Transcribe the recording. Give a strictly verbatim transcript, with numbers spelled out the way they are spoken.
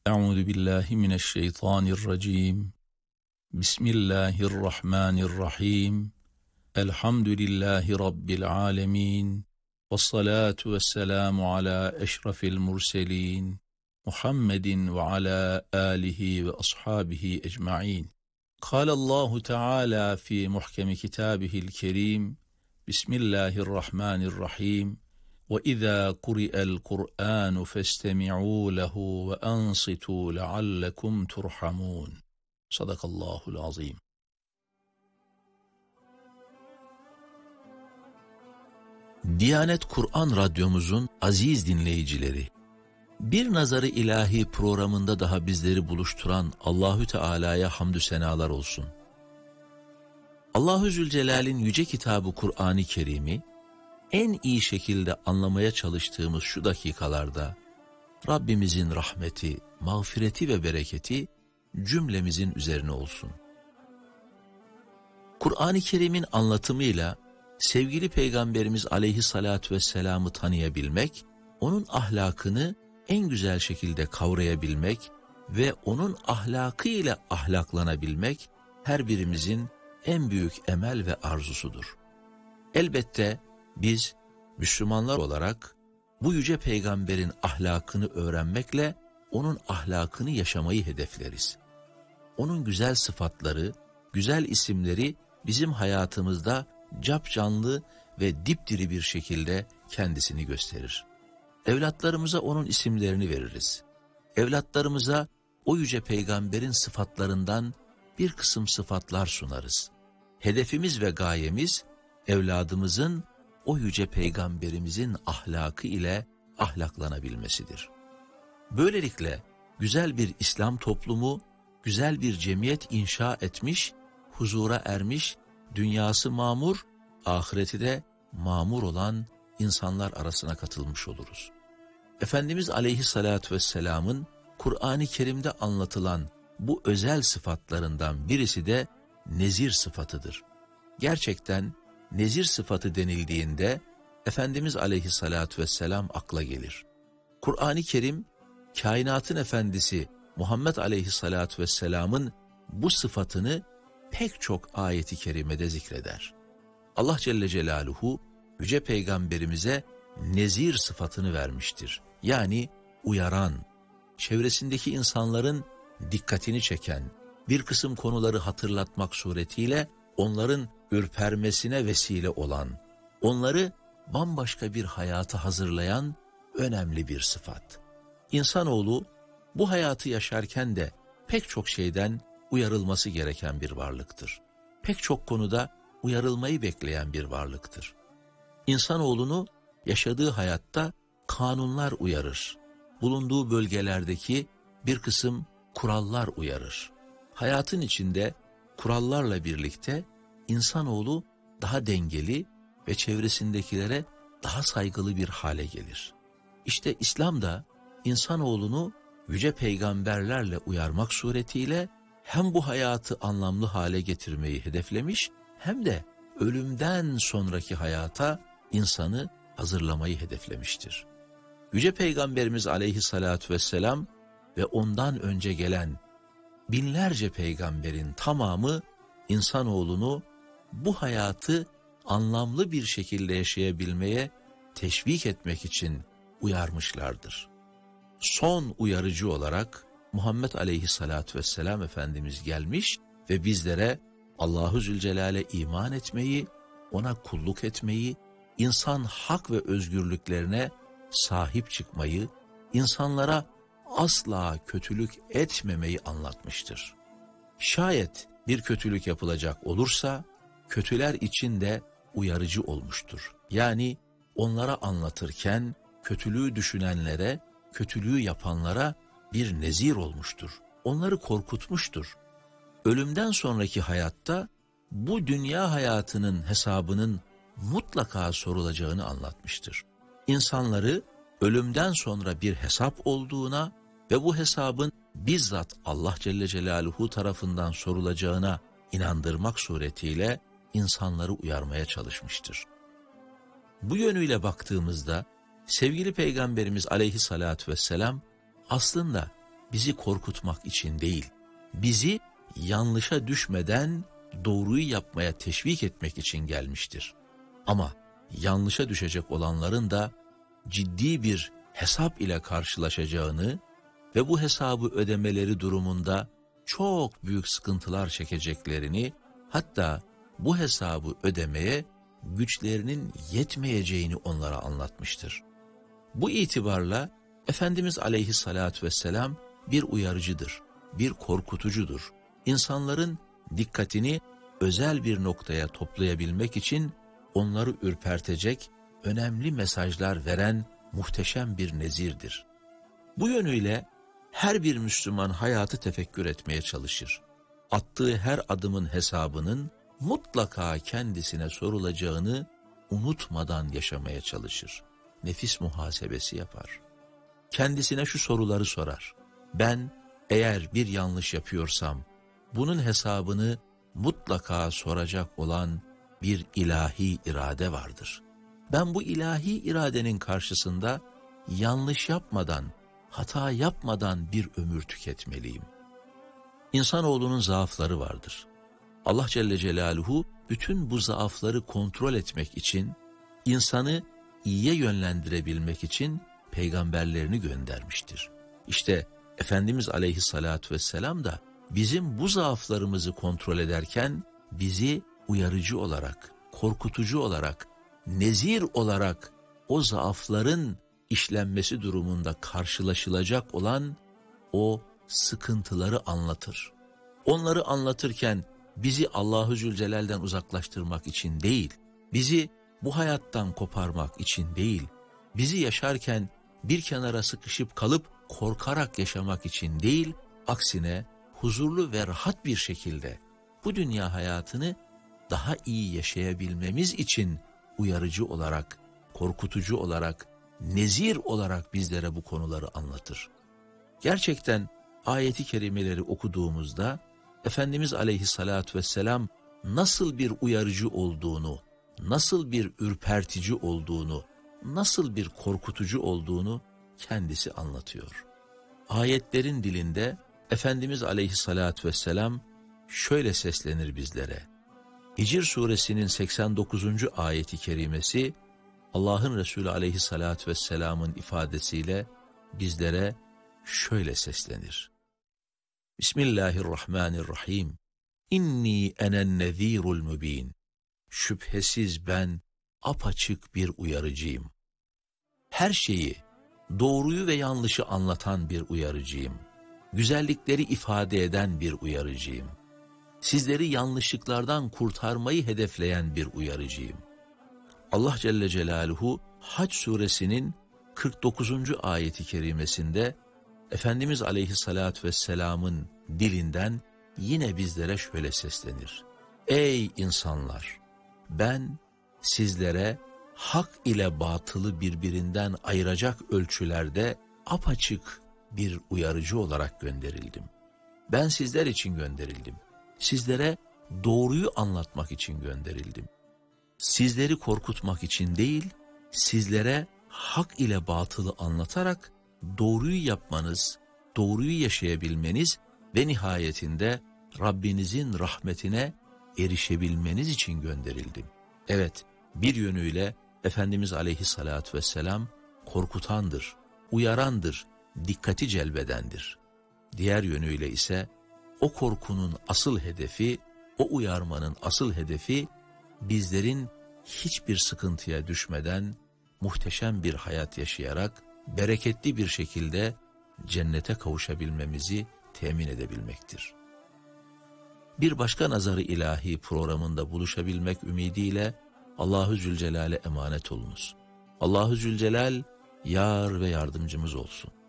Euzu billahi mineşşeytanirracim. Bismillahirrahmanirrahim. Elhamdülillahi rabbil alamin. Vessalatu vesselamu ala eşrefil murselin. Muhammedin ve ala alihi ve ashabihi ecmaîn. Kâlallahu Teala fi muhkemi kitabihil kerim. Bismillahirrahmanirrahim. وَإِذَا قُرِئَ الْقُرْآنُ فَاسْتَمِعُوا لَهُ وَأَنصِتُوا لَعَلَّكُمْ تُرْحَمُونَ. Sadakallahul azim. Diyanet Kur'an Radyomuzun aziz dinleyicileri, Bir Nazarı İlahi programında daha bizleri buluşturan Allahü Teala'ya hamdü senalar olsun. Allahü Zülcelal'in yüce kitabı Kur'an-ı Kerim'i en iyi şekilde anlamaya çalıştığımız şu dakikalarda Rabbimizin rahmeti, mağfireti ve bereketi cümlemizin üzerine olsun. Kur'an-ı Kerim'in anlatımıyla sevgili Peygamberimiz Aleyhisselatü Vesselam'ı tanıyabilmek, onun ahlakını en güzel şekilde kavrayabilmek ve onun ahlakıyla ahlaklanabilmek her birimizin en büyük emel ve arzusudur. Elbette biz Müslümanlar olarak bu yüce peygamberin ahlakını öğrenmekle onun ahlakını yaşamayı hedefleriz. Onun güzel sıfatları, güzel isimleri bizim hayatımızda capcanlı ve dipdiri bir şekilde kendisini gösterir. Evlatlarımıza onun isimlerini veririz. Evlatlarımıza o yüce peygamberin sıfatlarından bir kısım sıfatlar sunarız. Hedefimiz ve gayemiz evladımızın o yüce peygamberimizin ahlakı ile ahlaklanabilmesidir. Böylelikle güzel bir İslam toplumu, güzel bir cemiyet inşa etmiş, huzura ermiş, dünyası mamur, ahireti de mamur olan insanlar arasına katılmış oluruz. Efendimiz Aleyhisselatü Vesselam'ın Kur'an-ı Kerim'de anlatılan bu özel sıfatlarından birisi de nezir sıfatıdır. Gerçekten nezir sıfatı denildiğinde Efendimiz Aleyhisselatü Vesselam akla gelir. Kur'an-ı Kerim, kainatın efendisi Muhammed Aleyhisselatü Vesselam'ın bu sıfatını pek çok ayeti kerimede zikreder. Allah Celle Celaluhu, yüce peygamberimize nezir sıfatını vermiştir. Yani uyaran, çevresindeki insanların dikkatini çeken, bir kısım konuları hatırlatmak suretiyle onların ürpermesine vesile olan, onları bambaşka bir hayata hazırlayan önemli bir sıfat. İnsanoğlu bu hayatı yaşarken de pek çok şeyden uyarılması gereken bir varlıktır. Pek çok konuda uyarılmayı bekleyen bir varlıktır. İnsanoğlunu yaşadığı hayatta kanunlar uyarır. Bulunduğu bölgelerdeki bir kısım kurallar uyarır. Hayatın içinde kurallarla birlikte insanoğlu daha dengeli ve çevresindekilere daha saygılı bir hale gelir. İşte İslam da insanoğlunu yüce peygamberlerle uyarmak suretiyle hem bu hayatı anlamlı hale getirmeyi hedeflemiş, hem de ölümden sonraki hayata insanı hazırlamayı hedeflemiştir. Yüce Peygamberimiz Aleyhisselatü Vesselam ve ondan önce gelen binlerce peygamberin tamamı insanoğlunu bu hayatı anlamlı bir şekilde yaşayabilmeye teşvik etmek için uyarmışlardır. Son uyarıcı olarak Muhammed Aleyhisselatü Vesselam Efendimiz gelmiş ve bizlere Allahu Zülcelal'e iman etmeyi, ona kulluk etmeyi, insan hak ve özgürlüklerine sahip çıkmayı, insanlara asla kötülük etmemeyi anlatmıştır. Şayet bir kötülük yapılacak olursa, kötüler için de uyarıcı olmuştur. Yani onlara anlatırken kötülüğü düşünenlere, kötülüğü yapanlara bir nezir olmuştur. Onları korkutmuştur. Ölümden sonraki hayatta bu dünya hayatının hesabının mutlaka sorulacağını anlatmıştır. İnsanları ölümden sonra bir hesap olduğuna ve bu hesabın bizzat Allah Celle Celaluhu tarafından sorulacağına inandırmak suretiyle insanları uyarmaya çalışmıştır. Bu yönüyle baktığımızda sevgili Peygamberimiz Aleyhisselatü Vesselam aslında bizi korkutmak için değil, bizi yanlışa düşmeden doğruyu yapmaya teşvik etmek için gelmiştir. Ama yanlışa düşecek olanların da ciddi bir hesap ile karşılaşacağını ve bu hesabı ödemeleri durumunda çok büyük sıkıntılar çekeceklerini, hatta bu hesabı ödemeye güçlerinin yetmeyeceğini onlara anlatmıştır. Bu itibarla Efendimiz Aleyhisselatü Vesselam bir uyarıcıdır, bir korkutucudur. İnsanların dikkatini özel bir noktaya toplayabilmek için onları ürpertecek önemli mesajlar veren muhteşem bir nezirdir. Bu yönüyle her bir Müslüman hayatı tefekkür etmeye çalışır. Attığı her adımın hesabının mutlaka kendisine sorulacağını unutmadan yaşamaya çalışır. Nefis muhasebesi yapar. Kendisine şu soruları sorar. Ben eğer bir yanlış yapıyorsam bunun hesabını mutlaka soracak olan bir ilahi irade vardır. Ben bu ilahi iradenin karşısında yanlış yapmadan, hata yapmadan bir ömür tüketmeliyim. İnsanoğlunun zaafları vardır. Allah Celle Celaluhu bütün bu zaafları kontrol etmek için, insanı iyiye yönlendirebilmek için peygamberlerini göndermiştir. İşte Efendimiz Aleyhisselatü Vesselam da bizim bu zaaflarımızı kontrol ederken bizi uyarıcı olarak, korkutucu olarak, nezir olarak o zaafların işlenmesi durumunda karşılaşılacak olan o sıkıntıları anlatır. Onları anlatırken bizi Allahu Zülcelal'den uzaklaştırmak için değil, bizi bu hayattan koparmak için değil, bizi yaşarken bir kenara sıkışıp kalıp korkarak yaşamak için değil, aksine huzurlu ve rahat bir şekilde bu dünya hayatını daha iyi yaşayabilmemiz için uyarıcı olarak, korkutucu olarak, nezir olarak bizlere bu konuları anlatır. Gerçekten ayeti kerimeleri okuduğumuzda Efendimiz Aleyhisselatü Vesselam nasıl bir uyarıcı olduğunu, nasıl bir ürpertici olduğunu, nasıl bir korkutucu olduğunu kendisi anlatıyor. Ayetlerin dilinde Efendimiz Aleyhisselatü Vesselam şöyle seslenir bizlere. Hicr suresinin seksen dokuzuncu ayeti kerimesi Allah'ın Resulü Aleyhisselatü Vesselam'ın ifadesiyle bizlere şöyle seslenir. Bismillahirrahmanirrahim. İnni enen nezirul mübin. Şüphesiz ben apaçık bir uyarıcıyım. Her şeyi, doğruyu ve yanlışı anlatan bir uyarıcıyım. Güzellikleri ifade eden bir uyarıcıyım. Sizleri yanlışlıklardan kurtarmayı hedefleyen bir uyarıcıyım. Allah Celle Celaluhu Hac suresinin kırk dokuzuncu ayeti kerimesinde Efendimiz Aleyhisselatü Vesselam'ın dilinden yine bizlere şöyle seslenir. Ey insanlar! Ben sizlere hak ile batılı birbirinden ayıracak ölçülerde apaçık bir uyarıcı olarak gönderildim. Ben sizler için gönderildim. Sizlere doğruyu anlatmak için gönderildim. Sizleri korkutmak için değil, sizlere hak ile batılı anlatarak doğruyu yapmanız, doğruyu yaşayabilmeniz ve nihayetinde Rabbinizin rahmetine erişebilmeniz için gönderildim. Evet, bir yönüyle Efendimiz Aleyhisselatü Vesselam korkutandır, uyarandır, dikkati celbedendir. Diğer yönüyle ise o korkunun asıl hedefi, o uyarmanın asıl hedefi bizlerin hiçbir sıkıntıya düşmeden muhteşem bir hayat yaşayarak bereketli bir şekilde cennete kavuşabilmemizi temin edebilmektir. Bir başka nazarı ilahi programında buluşabilmek ümidiyle Allahu Zülcelal'e emanet olunuz. Allahu Zülcelal yar ve yardımcımız olsun.